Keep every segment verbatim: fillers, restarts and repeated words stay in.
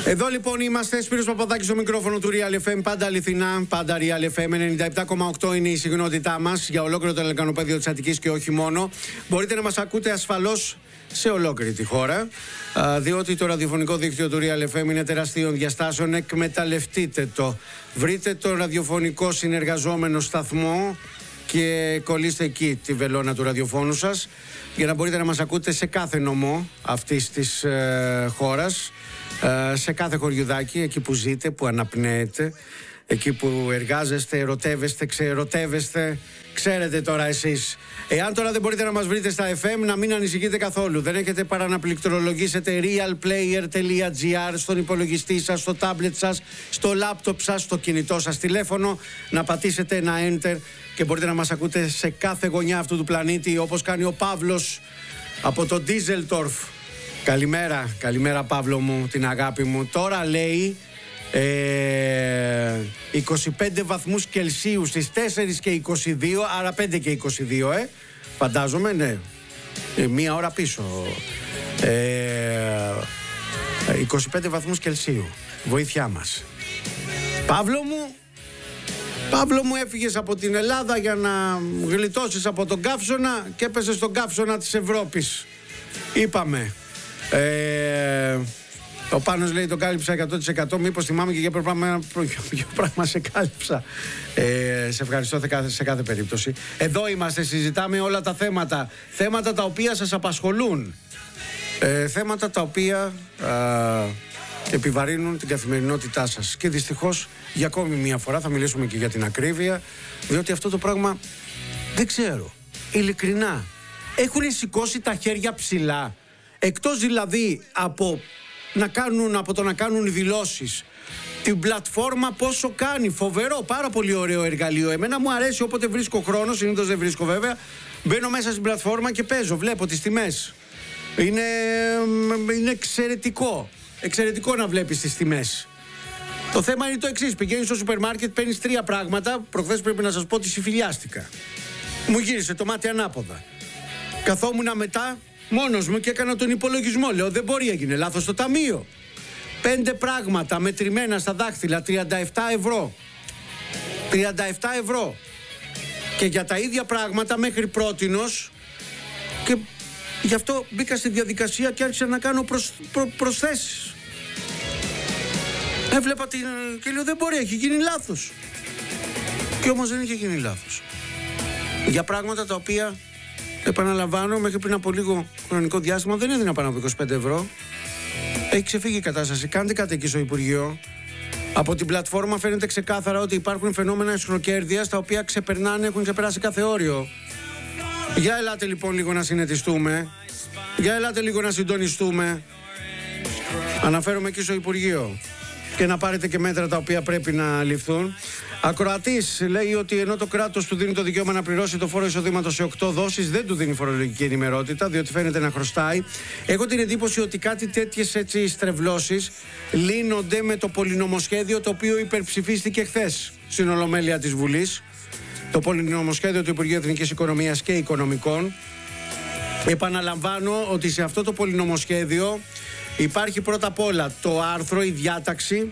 Εδώ λοιπόν είμαστε, Σπύρος Παπαδάκης στο μικρόφωνο του Real εφ εμ, πάντα αληθινά, πάντα Real εφ εμ, ενενήντα επτά κόμμα οκτώ είναι η συχνότητά μας για ολόκληρο το λεκανοπέδιο της Αττικής και όχι μόνο. Μπορείτε να μας ακούτε ασφαλώς σε ολόκληρη τη χώρα, διότι το ραδιοφωνικό δίκτυο του Real εφ εμ είναι τεραστίων διαστάσεων, εκμεταλλευτείτε το. Βρείτε το ραδιοφωνικό συνεργαζόμενο σταθμό και κολλήστε εκεί τη βελόνα του ραδιοφώνου σας για να μπορείτε να μας ακούτε σε κάθε νομό αυτής της ε, χώρας, ε, σε κάθε χωριουδάκι, εκεί που ζείτε, που αναπνέετε, εκεί που εργάζεστε, ερωτεύεστε, ξεερωτεύεστε. Ξέρετε τώρα εσείς. Εάν τώρα δεν μπορείτε να μας βρείτε στα εφ εμ, να μην ανησυχείτε καθόλου. Δεν έχετε παρά να πληκτρολογήσετε realplayer.gr στον υπολογιστή σας, στο τάμπλετ σας, στο λάπτοπ σας, στο κινητό σας τηλέφωνο, να πατήσετε ένα enter και μπορείτε να μας ακούτε σε κάθε γωνιά αυτού του πλανήτη, όπως κάνει ο Παύλος από το Ντίζελτορφ. Καλημέρα, καλημέρα Παύλο μου, την αγάπη μου. Τώρα λέει ε, είκοσι πέντε βαθμούς Κελσίου στις τέσσερις και είκοσι δύο, άρα πέντε και είκοσι δύο, ε, φαντάζομαι, ναι, ε, μία ώρα πίσω. ε, είκοσι πέντε βαθμούς Κελσίου, βοήθειά μας. Παύλο μου, Παύλο μου, έφυγες από την Ελλάδα για να γλιτώσεις από τον καύσωνα και έπεσες στον καύσωνα της Ευρώπης. Είπαμε. Ε, ο Πάνος λέει τον κάλυψα εκατό τοις εκατό. Μήπως θυμάμαι και για ποιο πράγμα, ποιο πράγμα σε κάλυψα. Ε, σε ευχαριστώ σε κάθε περίπτωση. Εδώ είμαστε, συζητάμε όλα τα θέματα. Θέματα τα οποία σας απασχολούν. Ε, θέματα τα οποία α, επιβαρύνουν την καθημερινότητά σας. Και δυστυχώς για ακόμη μία φορά θα μιλήσουμε και για την ακρίβεια, διότι αυτό το πράγμα δεν ξέρω. Ειλικρινά. Έχουν σηκώσει τα χέρια ψηλά. Εκτός δηλαδή από, να κάνουν, από το να κάνουν οι δηλώσεις. Την πλατφόρμα πόσο κάνει. Φοβερό, πάρα πολύ ωραίο εργαλείο. Εμένα μου αρέσει όποτε βρίσκω χρόνο, συνήθως δεν βρίσκω βέβαια. Μπαίνω μέσα στην πλατφόρμα και παίζω, βλέπω τις τιμές. Είναι, είναι εξαιρετικό. Εξαιρετικό να βλέπεις τις τιμές. Το θέμα είναι το εξής. Πηγαίνεις στο σούπερ μάρκετ, παίρνεις τρία πράγματα. Προχθές πρέπει να σας πω ότι συμφιλιάστηκα. Μου γύρισε το μάτι ανάποδα. Καθόμουνα μετά μόνος μου και έκανα τον υπολογισμό. Λέω δεν μπορεί, έγινε λάθος το ταμείο. Πέντε πράγματα μετρημένα στα δάχτυλα, τριάντα επτά ευρώ. τριάντα επτά ευρώ. Και για τα ίδια πράγματα μέχρι πρότινος. Και γι' αυτό μπήκα στη διαδικασία και άρχισα να κάνω προσ, προ, προσθέσεις. Έβλεπα την... και λέω δεν μπορεί, έχει γίνει λάθος. Και όμως δεν είχε γίνει λάθος. Για πράγματα τα οποία, επαναλαμβάνω, μέχρι πριν από λίγο χρονικό διάστημα δεν έδινα πάνω από είκοσι πέντε ευρώ. Έχει ξεφύγει η κατάσταση. Κάντε κάτι εκεί στο Υπουργείο. Από την πλατφόρμα φαίνεται ξεκάθαρα ότι υπάρχουν φαινόμενα ισχροκέρδειας τα οποία ξεπερνάνε, έχουν ξεπεράσει κάθε όριο. Για ελάτε λοιπόν λίγο να συνετιστούμε. Για ελάτε λίγο να συντονιστούμε. Αναφέρομαι εκεί στο Υπουργείο. Και να πάρετε και μέτρα τα οποία πρέπει να ληφθούν. Ακροατής λέει ότι ενώ το κράτος του δίνει το δικαίωμα να πληρώσει το φόρο εισοδήματος σε οκτώ δόσεις, δεν του δίνει φορολογική ενημερότητα, διότι φαίνεται να χρωστάει. Έχω την εντύπωση ότι κάτι τέτοιες έτσι στρεβλώσεις λύνονται με το πολυνομοσχέδιο το οποίο υπερψηφίστηκε χθες στην Ολομέλεια της Βουλής. Το πολυνομοσχέδιο του Υπουργείου Εθνικής Οικονομίας και Οικονομικών. Επαναλαμβάνω ότι σε αυτό το πολυνομοσχέδιο υπάρχει πρώτα απ' όλα το άρθρο, η διάταξη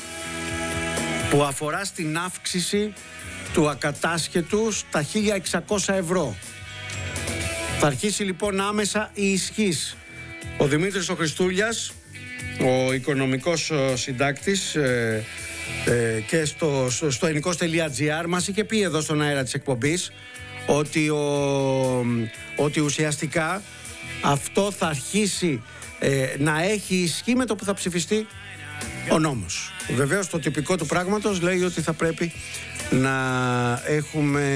που αφορά στην αύξηση του ακατάσχετου στα χίλια εξακόσια ευρώ. Θα αρχίσει λοιπόν άμεσα η ισχύς. Ο Δημήτρης ο Χριστούλιας, ο οικονομικός συντάκτης ε, ε, και στο, στο, στο ενικός.gr μας είχε πει εδώ στον αέρα της εκπομπής ότι, ο, ότι ουσιαστικά αυτό θα αρχίσει ε, να έχει ισχύ με το που θα ψηφιστεί ο νόμος. Βεβαίως το τυπικό του πράγματος λέει ότι θα πρέπει να έχουμε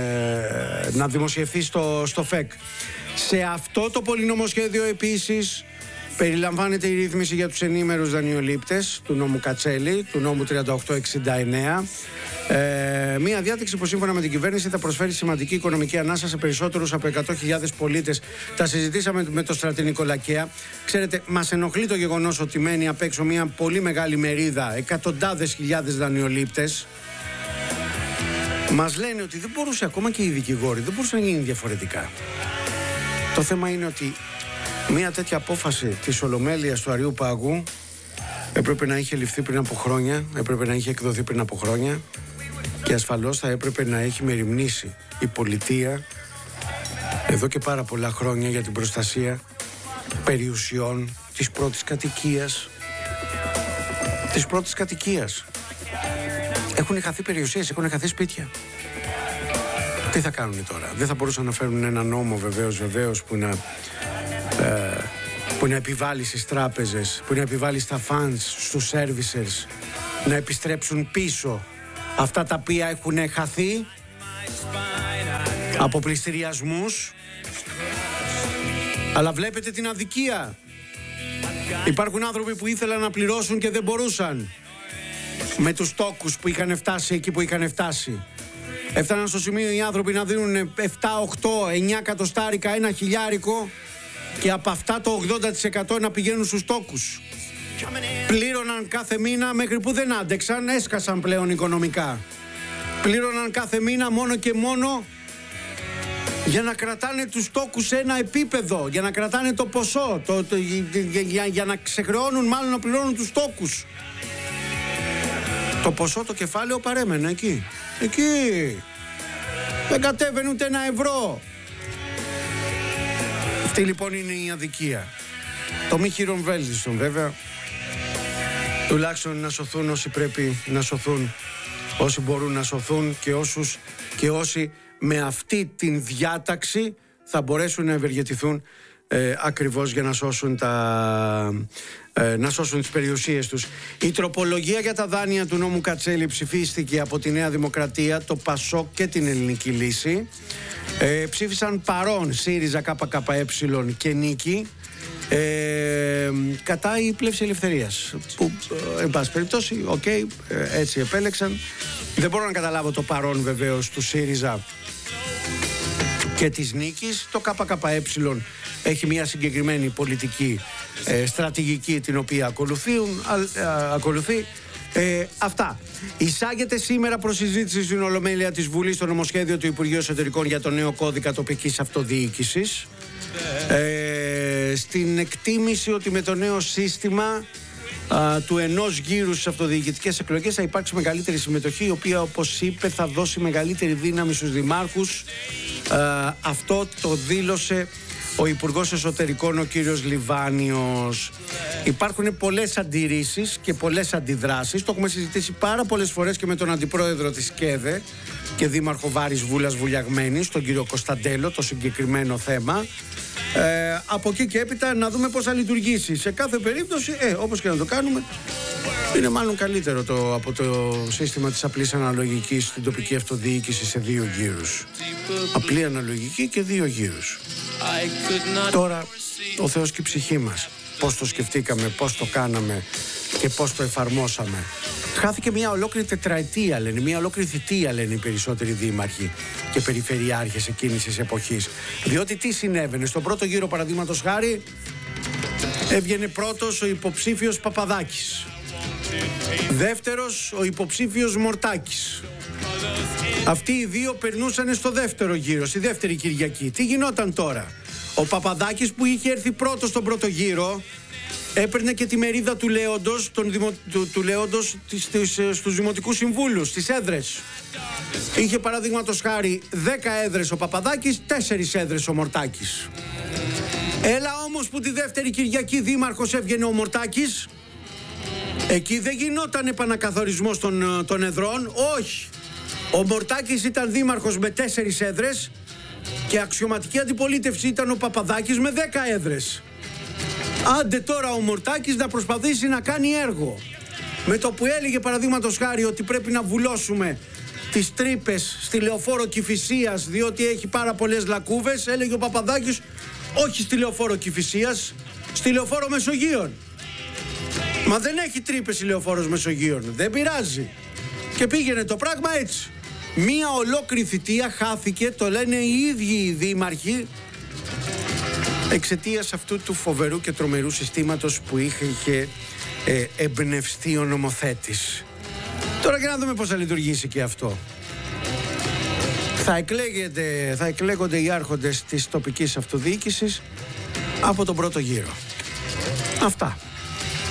να δημοσιευθεί στο, στο ΦΕΚ. Σε αυτό το πολυνομοσχέδιο επίσης περιλαμβάνεται η ρύθμιση για τους ενήμερους δανειολήπτες του νόμου Κατσέλη, του νόμου τριάντα οκτώ εξήντα εννέα. Ε, μια διάταξη που σύμφωνα με την κυβέρνηση θα προσφέρει σημαντική οικονομική ανάσα σε περισσότερους από εκατό χιλιάδες πολίτες. Τα συζητήσαμε με τον Στρατή Νικολακέα. Ξέρετε, μας ενοχλεί το γεγονός ότι μένει απ' έξω μια πολύ μεγάλη μερίδα, εκατοντάδες χιλιάδες δανειολήπτες. Μας λένε ότι δεν μπορούσε, ακόμα και οι δικηγόροι, δεν μπορούσε να γίνει διαφορετικά. Το θέμα είναι ότι μια τέτοια απόφαση της Ολομέλειας του Αριού Πάγου έπρεπε να είχε ληφθεί πριν από χρόνια, έπρεπε να είχε εκδοθεί πριν από χρόνια και ασφαλώς θα έπρεπε να έχει μεριμνήσει η πολιτεία εδώ και πάρα πολλά χρόνια για την προστασία περιουσιών της πρώτης κατοικίας. Της πρώτης κατοικίας. Έχουν χαθεί περιουσίες, έχουν χαθεί σπίτια. Τι θα κάνουν τώρα? Δεν θα μπορούσαν να φέρουν ένα νόμο βεβαίως, βεβαίως που να, ε, που να επιβάλλει στις τράπεζες, που να επιβάλλει στα funds, στους servicers, να επιστρέψουν πίσω αυτά τα οποία έχουν χαθεί από πληστηριασμούς. Αλλά βλέπετε την αδικία. Υπάρχουν άνθρωποι που ήθελαν να πληρώσουν και δεν μπορούσαν, με τους τόκους που είχαν φτάσει εκεί που είχαν φτάσει. Έφταναν στο σημείο οι άνθρωποι να δίνουν επτά, οκτώ, εννιά εκατοστάρικα, ένα χιλιάρικο και από αυτά το ογδόντα τοις εκατό να πηγαίνουν στους τόκους. Πλήρωναν κάθε μήνα μέχρι που δεν άντεξαν, έσκασαν πλέον οικονομικά. Πλήρωναν κάθε μήνα μόνο και μόνο για να κρατάνε τους τόκους σε ένα επίπεδο, για να κρατάνε το ποσό, το, το, για, για, για να ξεχρεώνουν, μάλλον να πληρώνουν τους τόκους. Το ποσό, το κεφάλαιο παρέμενε εκεί. Εκεί. Δεν κατέβαινε ούτε ένα ευρώ. Αυτή λοιπόν είναι η αδικία. Το μη χειρομβέλτιστον βέβαια. Τουλάχιστον να σωθούν όσοι πρέπει να σωθούν, όσοι μπορούν να σωθούν και όσους και όσοι με αυτή την διάταξη θα μπορέσουν να ευεργετηθούν ε, ακριβώς για να σώσουν, τα, ε, να σώσουν τις περιουσίες τους. Η τροπολογία για τα δάνεια του νόμου Κατσέλη ψηφίστηκε από τη Νέα Δημοκρατία, το ΠΑΣΟΚ και την Ελληνική Λύση. Ε, ψήφισαν παρόν ΣΥΡΙΖΑ, ΚΚΕ και Νίκη. Ε, κατά η πλεύση ελευθερίας που ε, εν πάση περιπτώσει οκ, okay, ε, έτσι επέλεξαν. Δεν μπορώ να καταλάβω το παρόν βεβαίως του ΣΥΡΙΖΑ και της Νίκης. Το ΚΚΕ έχει μια συγκεκριμένη πολιτική ε, στρατηγική την οποία ακολουθούν, α, α, ακολουθεί. Ε, αυτά. Εισάγεται σήμερα προς συζήτηση στην Ολομέλεια της Βουλής το νομοσχέδιο του Υπουργείου Εσωτερικών για το νέο κώδικα τοπικής αυτοδιοίκησης. Ε, στην εκτίμηση ότι με το νέο σύστημα α, του ενός γύρου στις αυτοδιοικητικές εκλογές θα υπάρξει μεγαλύτερη συμμετοχή, η οποία όπως είπε θα δώσει μεγαλύτερη δύναμη στους δημάρχους. Α, αυτό το δήλωσε ο Υπουργός Εσωτερικών, ο κύριος Λιβάνιος. Υπάρχουν πολλές αντιρρήσεις και πολλές αντιδράσεις. Το έχουμε συζητήσει πάρα πολλές φορές και με τον Αντιπρόεδρο της ΚΕΔΕ και Δήμαρχο Βάρης Βούλας Βουλιαγμένης, τον κύριο Κωνσταντέλο, το συγκεκριμένο θέμα. Ε, από εκεί και έπειτα να δούμε πώς θα λειτουργήσει. Σε κάθε περίπτωση, ε, όπως και να το κάνουμε, είναι μάλλον καλύτερο το, από το σύστημα της απλής αναλογικής στην τοπική αυτοδιοίκηση σε δύο γύρους. Απλή αναλογική και δύο γύρους. Τώρα, ο Θεός και η ψυχή μας. Πώς το σκεφτήκαμε, πώς το κάναμε και πώς το εφαρμόσαμε. Χάθηκε μια ολόκληρη τετραετία, λένε, μια ολόκληρη θητεία, λένε οι περισσότεροι δήμαρχοι και περιφερειάρχες εκείνης της εποχής. Διότι τι συνέβαινε? Στον πρώτο γύρο, παραδείγματος χάρη, έβγαινε πρώτος ο υποψήφιος Παπαδάκης. Δεύτερος ο υποψήφιος Μορτάκης. Αυτοί οι δύο περνούσαν στο δεύτερο γύρο, στη δεύτερη Κυριακή. Τι γινόταν τώρα? Ο Παπαδάκης που είχε έρθει πρώτος στον πρώτο γύρο έπαιρνε και τη μερίδα του Λέοντος, τον δημο, του, του Λέοντος της, της, στους δημοτικούς συμβούλους, στις έδρες. Είχε παραδείγματος χάρη δέκα έδρες ο Παπαδάκης, τέσσερις έδρες ο Μορτάκης. Έλα όμως που τη δεύτερη Κυριακή δήμαρχος έβγαινε ο Μορτάκης. Εκεί δεν γινόταν επανακαθορισμός των, των εδρών, όχι. Ο Μορτάκης ήταν δήμαρχος με τέσσερις έδρες και αξιωματική αντιπολίτευση ήταν ο Παπαδάκης με δέκα έδρες. Άντε τώρα ο Μορτάκης να προσπαθήσει να κάνει έργο. Με το που έλεγε παραδείγματος χάρη ότι πρέπει να βουλώσουμε τις τρύπες στη Λεωφόρο Κηφισίας διότι έχει πάρα πολλές λακκούβες, έλεγε ο Παπαδάκης όχι στη Λεωφόρο Κηφισίας, στη Λεωφόρο Μεσογείων. Μα δεν έχει τρύπες η Λεωφόρος Μεσογείων, δεν πειράζει. Και πήγαινε το πράγμα έτσι. Μία ολόκληρη θητεία χάθηκε, το λένε οι ίδιοι οι δήμαρχοι, εξαιτίας αυτού του φοβερού και τρομερού συστήματος που είχε ε, εμπνευστεί ο νομοθέτης. Τώρα και να δούμε πώς θα λειτουργήσει και αυτό. Θα, εκλέγεται, θα εκλέγονται οι άρχοντες της τοπικής αυτοδιοίκησης από τον πρώτο γύρο. Αυτά.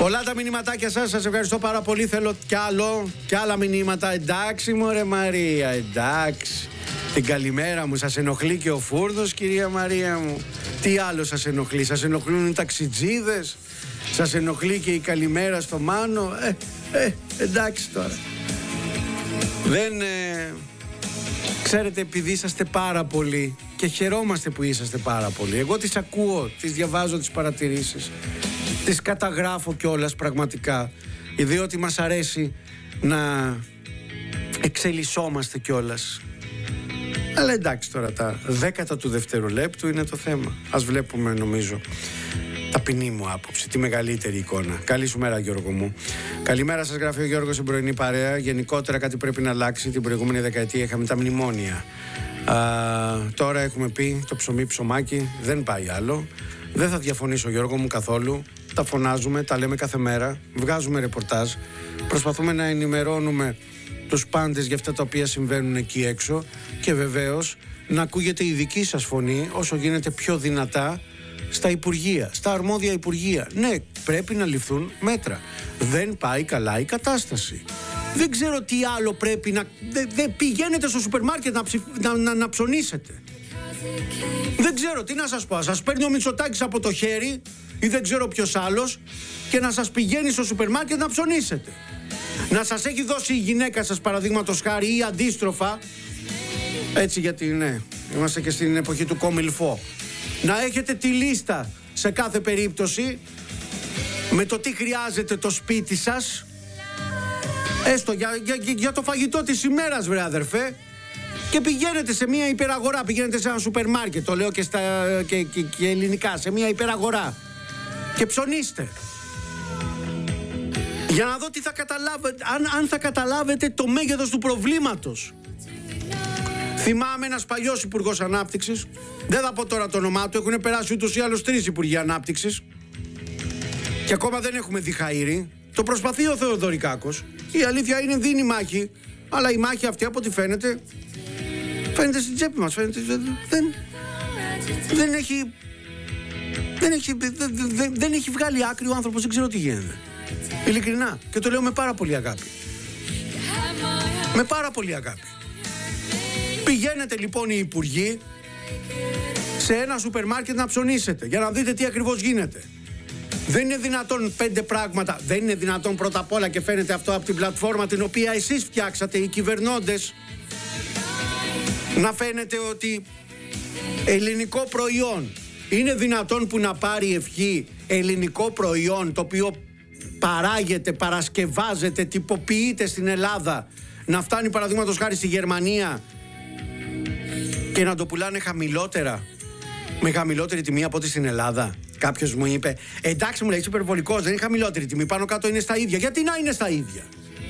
Πολλά τα μηνυματάκια σας, σας ευχαριστώ πάρα πολύ. Θέλω κι άλλο, κι άλλα μηνύματα. Εντάξει μωρέ Μαρία, εντάξει. Την καλημέρα μου, σας ενοχλεί και ο φούρνος, κυρία Μαρία μου? Τι άλλο σας ενοχλεί? Σας ενοχλούν οι ταξιτζίδες? Σας ενοχλεί και η καλημέρα στο Μάνο? Ε, ε, εντάξει τώρα. Δεν... Ε, ξέρετε, επειδή είσαστε πάρα πολλοί και χαιρόμαστε που είσαστε πάρα πολλοί, εγώ τις ακούω, τις διαβάζω τις παρατηρήσεις, τις καταγράφω κιόλας πραγματικά, διότι μας αρέσει να εξελισσόμαστε κιόλας. Αλλά εντάξει τώρα, τα δέκατα του δευτερολέπτου είναι το θέμα. Ας βλέπουμε, νομίζω, ταπεινή μου άποψη, τη μεγαλύτερη εικόνα. Καλή σου μέρα, Γιώργο μου. Καλημέρα σας, γράφει ο Γιώργος στην πρωινή παρέα. Γενικότερα κάτι πρέπει να αλλάξει. Την προηγούμενη δεκαετία είχαμε τα μνημόνια. Α, τώρα έχουμε πει το ψωμί ψωμάκι, δεν πάει άλλο. Δεν θα διαφωνήσω, Γιώργο μου, καθόλου. Τα φωνάζουμε, τα λέμε κάθε μέρα, βγάζουμε ρεπορτάζ, προσπαθούμε να ενημερώνουμε τους πάντες για αυτά τα οποία συμβαίνουν εκεί έξω και βεβαίως να ακούγεται η δική σας φωνή όσο γίνεται πιο δυνατά στα υπουργεία, στα αρμόδια υπουργεία. Ναι, πρέπει να ληφθούν μέτρα. Δεν πάει καλά η κατάσταση. Δεν ξέρω τι άλλο πρέπει να... Δεν δε πηγαίνετε στο σούπερ μάρκετ να, ψηφ... να, να, να ψωνίσετε. Δεν ξέρω τι να σας πω. Σας παίρνει ο Μητσοτάκης από το χέρι ή δεν ξέρω ποιος άλλος και να σας πηγαίνει στο σούπερ μάρκετ να ψωνίσετε. Να σας έχει δώσει η γυναίκα σας, παραδείγματος χάρη, ή αντίστροφα. Έτσι, γιατί ναι, είμαστε και στην εποχή του κομιλφό. Να έχετε τη λίστα σε κάθε περίπτωση με το τι χρειάζεται το σπίτι σας, έστω για, για, για το φαγητό της ημέρας, βρε αδερφέ, και πηγαίνετε σε μια υπεραγορά, πηγαίνετε σε ένα σούπερ μάρκετ, το λέω και, στα, και, και, και ελληνικά, σε μια υπεραγορά και ψωνίστε. Για να δω τι θα καταλάβετε, αν, αν θα καταλάβετε το μέγεθος του προβλήματος. Θυμάμαι ένας παλιός υπουργός ανάπτυξης, δεν θα πω τώρα το όνομά του, έχουν περάσει ούτως ή άλλως τρεις υπουργοί ανάπτυξης και ακόμα δεν έχουμε δει χαΐρι. Το προσπαθεί ο Θεοδωρικάκος. Η αλήθεια είναι, δίνει μάχη, αλλά η μάχη αυτή από ό,τι φαίνεται, φαίνεται στην τσέπη μας, φαίνεται, δεν, δεν έχει, δεν έχει, δεν, δεν, δεν έχει βγάλει άκρη ο άνθρωπος, δεν ξέρω τι γίνεται. Ειλικρινά, και το λέω με πάρα πολύ αγάπη. Με πάρα πολύ αγάπη. Πηγαίνετε λοιπόν οι υπουργοί σε ένα σούπερ μάρκετ να ψωνίσετε για να δείτε τι ακριβώς γίνεται. Δεν είναι δυνατόν πέντε πράγματα. Δεν είναι δυνατόν πρώτα απ' όλα, και φαίνεται αυτό από την πλατφόρμα την οποία εσείς φτιάξατε, οι κυβερνώντες, να φαίνεται ότι ελληνικό προϊόν. Είναι δυνατόν που να πάρει ευχή ελληνικό προϊόν το οποίο παράγεται, παρασκευάζεται, τυποποιείται στην Ελλάδα, να φτάνει παραδείγματος χάρη στη Γερμανία και να το πουλάνε χαμηλότερα, με χαμηλότερη τιμή από ό,τι στην Ελλάδα? Κάποιος μου είπε, εντάξει, μου λέει, είσαι υπερβολικός, δεν είναι χαμηλότερη τιμή, πάνω κάτω είναι στα ίδια. Γιατί να είναι στα ίδια?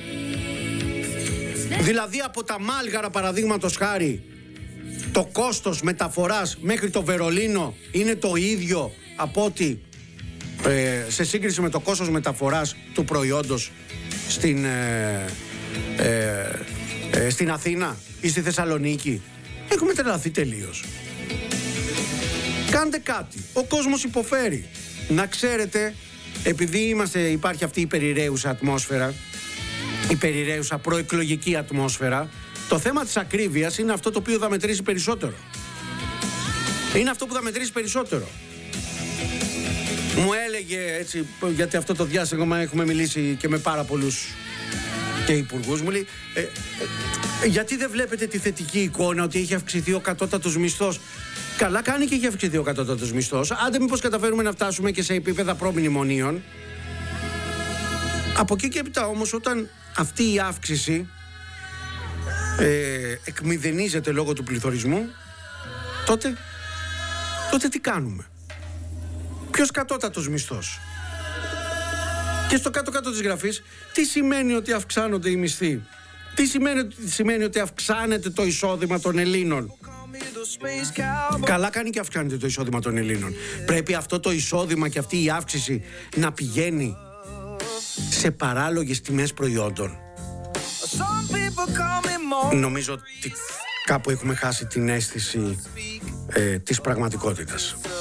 Δηλαδή από τα Μάλγαρα, παραδείγματος χάρη, το κόστος μεταφοράς μέχρι το Βερολίνο είναι το ίδιο από ότι ε, σε σύγκριση με το κόστος μεταφοράς του προϊόντος στην, ε, ε, ε, στην Αθήνα ή στη Θεσσαλονίκη. Έχουμε τρελαθεί τελείως. Κάντε κάτι. Ο κόσμος υποφέρει. Να ξέρετε, επειδή είμαστε, υπάρχει αυτή η περιραίουσα ατμόσφαιρα, η περιραίουσα προεκλογική ατμόσφαιρα, το θέμα της ακρίβειας είναι αυτό το οποίο θα μετρήσει περισσότερο. Είναι αυτό που θα μετρήσει περισσότερο. Μου έλεγε έτσι, γιατί αυτό το διάστημα έχουμε μιλήσει και με πάρα πολλούς και υπουργούς, μου λέει, ε, ε, γιατί δεν βλέπετε τη θετική εικόνα ότι έχει αυξηθεί ο κατώτατος μισθός? Καλά κάνει και έχει αυξηθεί ο κατώτατος μισθός. Άντε μήπως καταφέρουμε να φτάσουμε και σε επίπεδα προμνημονίων. Από εκεί και έπειτα όμως, όταν αυτή η αύξηση ε, εκμηδενίζεται λόγω του πληθωρισμού, τότε, τότε τι κάνουμε? Ποιος κατώτατος μισθός? Και στο κάτω-κάτω της γραφής, τι σημαίνει ότι αυξάνονται οι μισθοί? Τι σημαίνει, σημαίνει ότι αυξάνεται το εισόδημα των Ελλήνων? Καλά κάνει και αυξάνεται το εισόδημα των Ελλήνων. Πρέπει αυτό το εισόδημα και αυτή η αύξηση να πηγαίνει σε παράλογες τιμές προϊόντων. Νομίζω ότι κάπου έχουμε χάσει την αίσθηση ε, της πραγματικότητας.